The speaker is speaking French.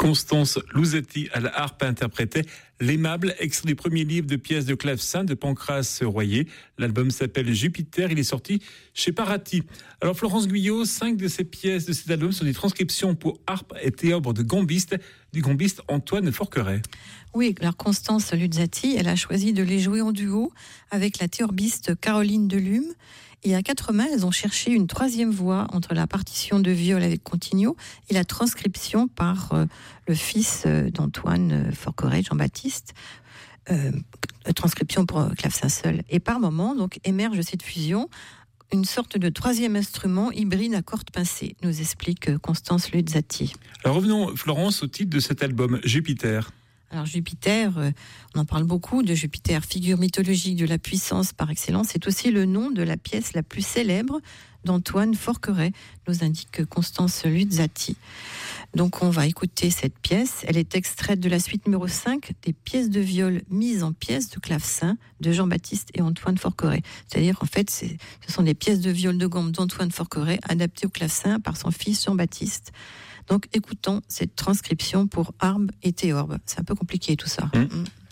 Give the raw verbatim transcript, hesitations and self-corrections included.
Constance Louzati à la harpe interprétait L'Aimable, extrait du premier livre de pièces de clavecin de Pancrace Royer. L'album s'appelle Jupiter, il est sorti chez Paraty. Alors Florence Guyot, cinq de ces pièces de cet album sont des transcriptions pour harpe et théorbe de gambiste, du gambiste Antoine Forqueray. Oui, alors Constance Louzati, elle a choisi de les jouer en duo avec la théorbiste Caroline Delume. Et à quatre mains, elles ont cherché une troisième voix entre la partition de viol avec continuo et la transcription par euh, le fils euh, d'Antoine Forqueray, Jean-Baptiste, euh, transcription pour clavecin seul. Et par moment, donc, émerge cette fusion, une sorte de troisième instrument hybride à cordes pincées, nous explique Constance Louzati. Alors revenons, Florence, au titre de cet album, Jupiter. Alors Jupiter, euh, on en parle beaucoup de Jupiter, figure mythologique de la puissance par excellence. C'est aussi le nom de la pièce la plus célèbre d'Antoine Forqueray, nous indique Constance Louzati. Donc on va écouter cette pièce. Elle est extraite de la suite numéro cinq des pièces de viol mises en pièces de clavecin de Jean-Baptiste et Antoine Forqueray. C'est-à-dire en fait, c'est, ce sont des pièces de viol de gambe d'Antoine Forqueray adaptées au clavecin par son fils Jean-Baptiste. Donc écoutons cette transcription pour harpe et théorbe. C'est un peu compliqué tout ça. Mmh. Mmh.